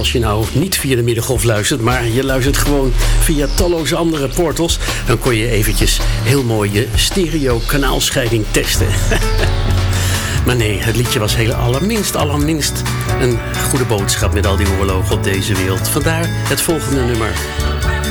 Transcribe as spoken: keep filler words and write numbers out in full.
als je nou niet via de Middengolf luistert, maar je luistert gewoon via talloze andere portals, dan kon je eventjes heel mooi je stereo-kanaalscheiding testen. Maar nee, het liedje was heel allerminst, allerminst een goede boodschap met al die oorlogen op deze wereld. Vandaar het volgende nummer.